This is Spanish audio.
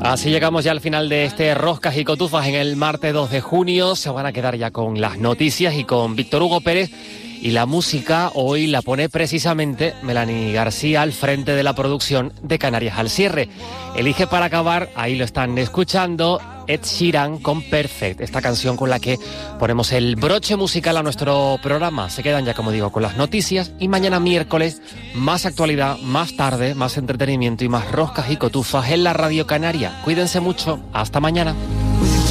Así llegamos ya al final de este Roscas y Cotufas en el martes 2 de junio. Se van a quedar ya con las noticias y con Víctor Hugo Pérez. Y la música hoy la pone precisamente Melanie García al frente de la producción de Canarias al cierre. Elige para acabar, ahí lo están escuchando, Ed Sheeran con Perfect, esta canción con la que ponemos el broche musical a nuestro programa. Se quedan ya, como digo, con las noticias y mañana miércoles más actualidad, más tarde, más entretenimiento y más Roscas y Cotufas en la Radio Canaria. Cuídense mucho, hasta mañana.